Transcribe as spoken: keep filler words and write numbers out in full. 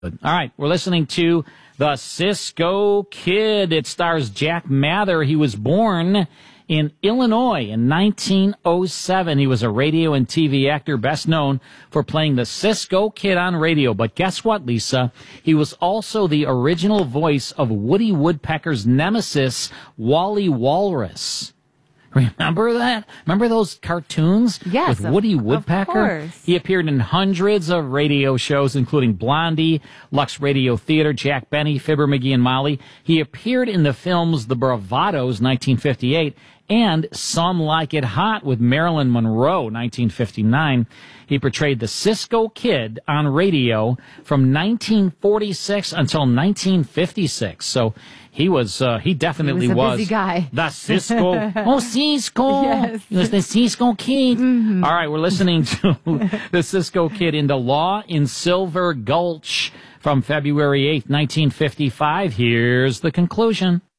All right, we're listening to The Cisco Kid. It stars Jack Mather. He was born in Illinois in nineteen oh seven. He was a radio and T V actor, best known for playing the Cisco Kid on radio. But guess what, Lisa? He was also the original voice of Woody Woodpecker's nemesis, Wally Walrus. Remember that? Remember those cartoons yes, with Woody of, Woodpecker? Of course. He appeared in hundreds of radio shows, including Blondie, Lux Radio Theater, Jack Benny, Fibber McGee, and Molly. He appeared in the films The Bravados, nineteen fifty-eight, and Some Like It Hot with Marilyn Monroe, nineteen fifty-nine. He portrayed the Cisco Kid on radio from nineteen forty-six until nineteen fifty-six. So he was, uh, he definitely he was. A was busy guy. the Cisco. Oh, Cisco. Yes. He was the Cisco Kid. Mm-hmm. All right, we're listening to the Cisco Kid in The Law in Silver Gulch from February eighth, nineteen fifty-five. Here's the conclusion.